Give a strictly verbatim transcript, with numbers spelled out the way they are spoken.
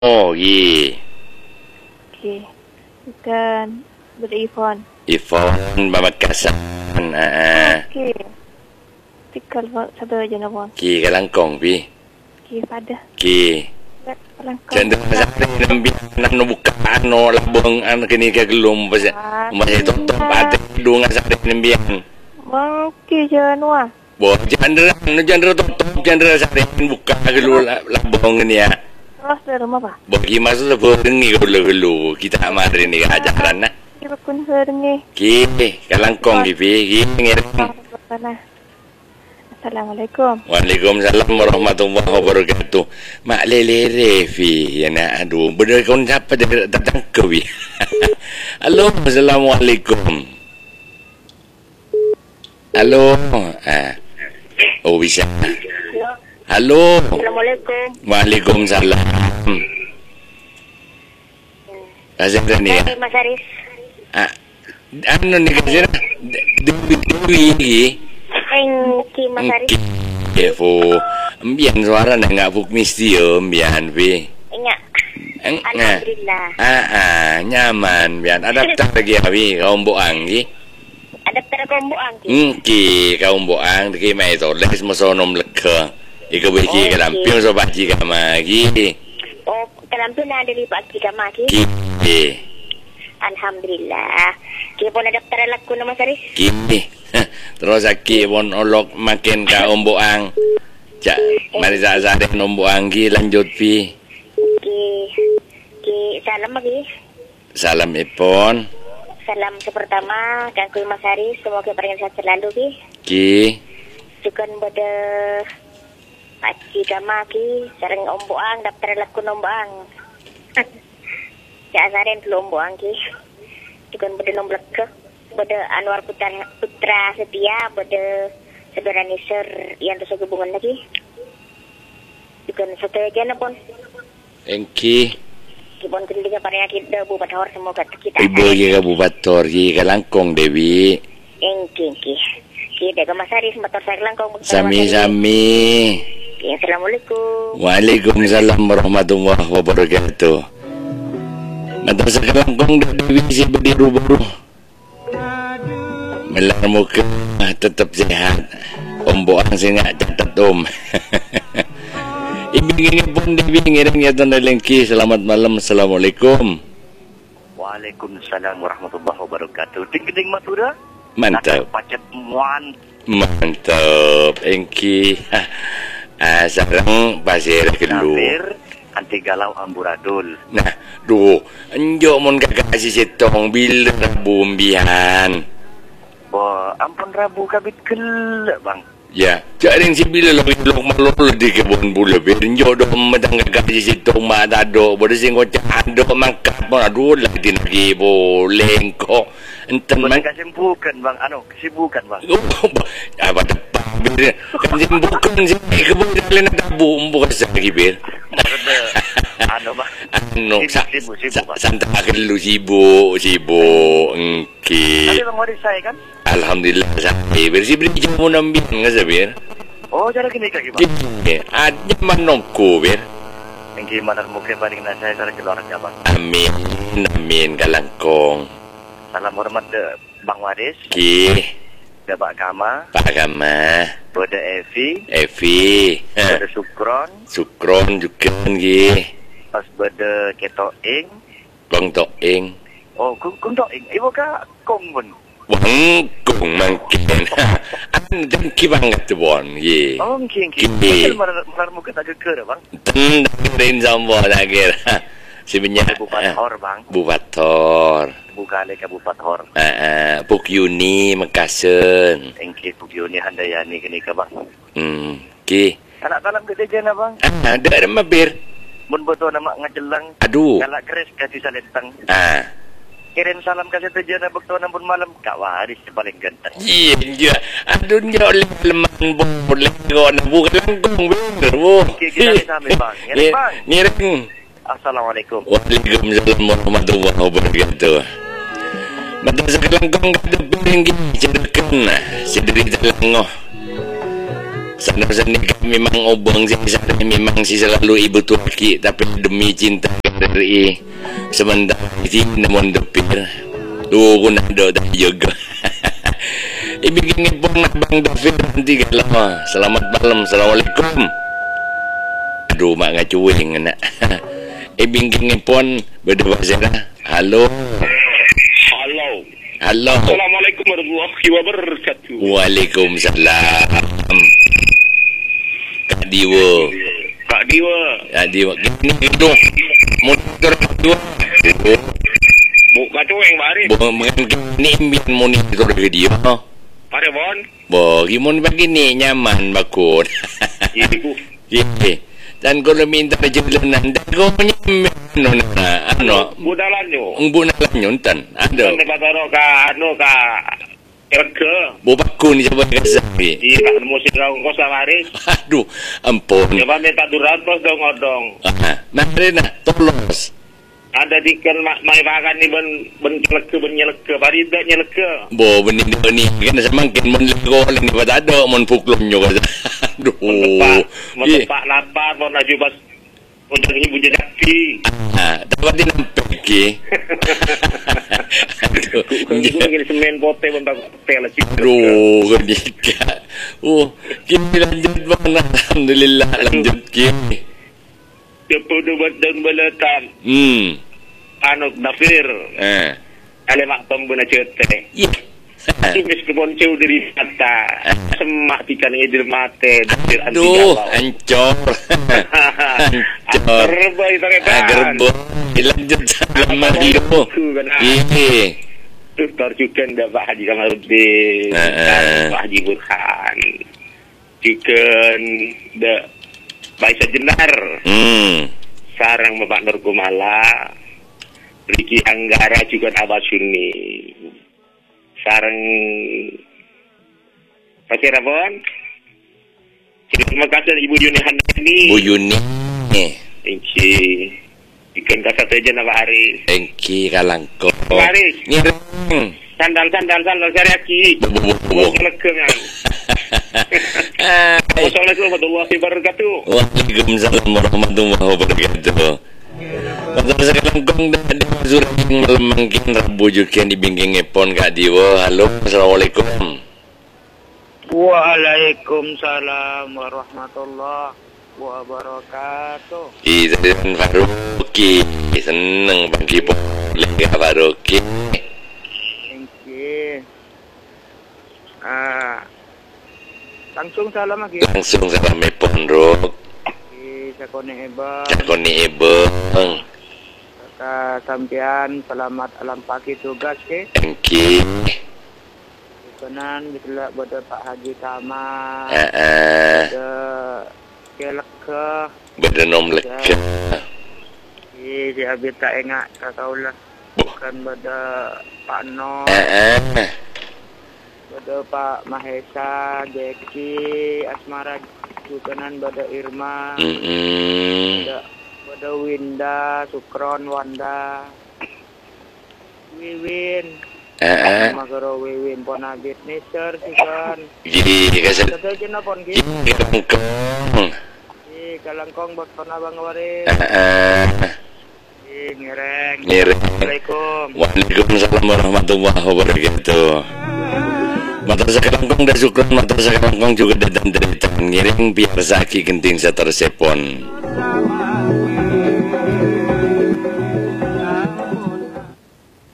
Oh, ye. Okey. Bukan ber-iPhone. iPhone Pamekasan. Ah. Okey. Tikal satu aja nama. Ki kalangkong pi. Okey, pada. Ki. Kalangkong. Jangan masak nambi nang buka ano labong an kini ke gelum pas. Masih tutup ada dung asak nambian. Okey jangan wah. Bo jangan jangan tutup jangan asak buka gelu labong ni ya. Terus dari rumah apa? Bagi masuk sebengi gelu-gelu kita amari ni ajaran nah. Kita pun sebengi. Ki kalangkong ki pi ki ngirim. Assalamualaikum. Waalaikumsalam warahmatullahi wabarakatuh. Mak lele Refi ya nak aduh bener kau siapa dia datang ke wi. Halo, assalamualaikum. Halo. Ah. Oh bisa. Halo. Assalamualaikum. Waalaikumsalam. Kasih ni ya. Mas Aris. Ah. Anu ni kasih. Dewi Dewi. Engki Mas Aris. Ya fu. Ambian suara nak ngak buk mesti yo ambian pi. Ingat. Alhamdulillah. Ah ah nyaman bian. Adaptar lagi abi kaum boang ki. Adaptar kaum boang ki. Engki kaum boang ki mai to les mosonom lekha. Ika beki kalampion so baji kama ki. Oh, kalampion ada di baji kama ki. Ki. Alhamdulillah. Ki pun adaptar laku nama Mas Aris. Ki. Terus aki pun olok makin kaum boang. Cak, mari sa-sa nomboang ki lanjut pi. Ki. Ki salam lagi. Salam ipon. Salam sepertama kangku Mas Aris, semoga paling sehat selalu ki. Ki. Sukan pada Pakcik kama ki sareng omboang daftar laku nomboang. Ya saren dulu omboang ki. Sukan pada nomblek ke. Pada Anwar Putra Putra Setia, pada saudara Nisar yang terus hubungan lagi. Sukan satu aja na pun. Engki. Kibon kendinga para kita Bupator semoga kita. Ibu ki Bupator ki kalangkong Dewi. Engki engki. Kita ke Mas Aris motor saya langkong. Sami-sami. Assalamualaikum. Waalaikumsalam warahmatullahi wabarakatuh. Motor saya langkong Dewi si berdiri-buru. Melar muka tetap sehat. Om boang singa catat om. Ibing pun Dewi ngiring ya tuan Lengki. Selamat malam. Assalamualaikum. Waalaikumsalam warahmatullahi wabarakatuh. Ting-ting Matura. Mantap. Pacet muan. Mantap. Engki. Ah, sarang pasir kelu. Pasir anti galau amburadul. Nah, duh, enjok mon kakak si setong bila rabu umbian. Wah, ampun rabu kabit kelak bang. Ya, jaring si bila lebih lok malol di kebun bula bir enjok do medang kakak si setong ma dado bodo sing kocak ando mangkat pon aduh lah din lagi boleh kok. Enten mang kesibukan bang, anu kesibukan bang. Oh, apa depan bir kan simbukan si kebun jalan dabu umbu kasar lagi bir. Anu bang. Anu sibuk sibuk santai kelu sibuk sibuk engki. Tadi bang mau saya kan? Alhamdulillah saya bersih beri jamu nambil nggak sabir. Oh jadi gini kaki bang. Ada manongku bir. Engki mana mungkin banding saya cara keluar bang. Amin amin kalangkong. Salam hormat de Bang Waris. Ki. De Pak Kama. Pak Kama. Bode Evi. Evi. Bode Sukron. Sukron juga ki. Pas bode Ketoing. Kong Toing. Oh, kung kung Toing. Ibu ka kong pun. Wang kong mangkin. An ki banget tu bon. Ye. Oh, mungkin ki. Ki. Mar mar mungkin tak ke bang. Tendang sambo lagi. Sebenarnya Bupator bang. Bupator. Bukale Kabupator. Ah, uh, Pukyuni Mekasen. Engki Pukyuni Handayani kini ka bang. Hmm, ki. Anak kalam gede jana bang. Ah, ada ada mabir. Mun boto nama ngajelang. Aduh. Galak keres kasih salentang. Ah. Kirim salam kasih tejana bekto nampun malam. Kak Waris paling ganteng. Iya, iya. Aduh, nyo leman boleh kau nak buka langkong bener, bu. Kita sama bang. Ngiring bang. Ngiring. Assalamualaikum. Waalaikumsalam warahmatullahi wabarakatuh. Mata sekelangkong kada piring gini cerikan sederi dalangoh. Sana-sana kami memang obang si sana memang si selalu ibu tuaki tapi demi cinta dari sementara ini namun depir tuh aku nak ada tak juga. Ibigin pun nak bang David nanti kalau selamat malam, assalamualaikum. Aduh mak ngacuing nak. Ibigin pun berdua saya. Halo. Halo. Halo. Assalamualaikum warahmatullahi wabarakatuh. Waalaikumsalam. Kak Diwa. Kak Diwa. Kak Diwa. Gini gitu. Monitor dua. Buka cueng mari. Bukan ini impian monitor video. Mari bon. Bo, gimana begini nyaman bakun. Ibu. Iya. Dan kalau minta jalanan, dan kau nyampe na ano. Budalanyo. Ang budalanyo tan. Ada. Kan pataro ka ano ka Erke. Bo bakun coba kasabi. Iya, musik kau kau samari. Aduh, ampun. Coba minta durantos dong odong. Ah, mari na tolos. Ada di kan mai bagan ni ben ben nyeleke ben nyeleke bari dak nyeleke. Bo benih benih kan semangkin mun lego ni patado mun puklumnyo ka. Aduh. Mentepak, mentepak lapar mau naju bas untuk ibu jejaki. Ah, dapat dinampeki. Aduh. Kau ingin semen pote bentak tel sih. Aduh, kenika. Oh, kini lanjut bang. Alhamdulillah lanjut kini. Depodo dan beletan. Hmm. Anok Dafir. Eh. Ale mak pembuna cete. Iya. Tumis kebon ceu dari mata. Semak tikan idil mate. Aduh, ancor. Ancor. Gerboy taretan. Gerboy. Lanjut salam Mario. Iya. Tukar juga ndak Pak Haji Kamarudin. Pak Haji Burhan. Chicken ndak baik sejenar. Hmm. Sarang Bapak Nur Gumala. Riki Anggara juga Abah Sunni. Sarang Pak Rabon. Terima kasih Ibu Yuni Handani. Bu Yuni. Thank you. Ikan kasat aja nama Aris. Thank you kalangko. Aris. Nyereng. Sandal-sandal sandal syariaki. Bu-bu-bu. Lekengan. Assalamualaikum warahmatullahi wabarakatuh. Waalaikumsalam warahmatullahi wabarakatuh. Pasal sekarang kong dan surat yang melemangkin Rabu juga di bingking epon Kak Diwa. Halo, assalamualaikum. Waalaikumsalam warahmatullahi wabarakatuh. Izin Faruqi, seneng bagi boleh Kak Faruqi. Thank you. Ah, langsung salam lagi. Langsung salam epon Rok. Sakone Ebang. Sakone Ebang. Kata sampean selamat alam pagi tugas ke. Thank you. Kenan bila pada Pak Haji Tama. Heeh. Ada keleke. Beda nom leke. Iya, dia habis tak ingat kaulah. Bukan pada Pak No. Heeh. Pada Pak Mahesa, Jeki, Asmara, Sukanan, pada Irma, Mm-mm. pada, pada Winda, Sukron, Wanda, Wiwin, Heeh. Magaro Wiwin, Ponagit, Mister, Sikan. Gini kasih. Kata je na pon ki. Kalangkong. Di Kalangkong buat pon abang waris. Heeh. Di Ngereng. Ngereng. Assalamualaikum. Waalaikumsalam warahmatullahi wabarakatuh. Madrasah Kalangkong dan Sukron Madrasah Kalangkong juga datang dari Tangiring biar Zaki genting setersepon.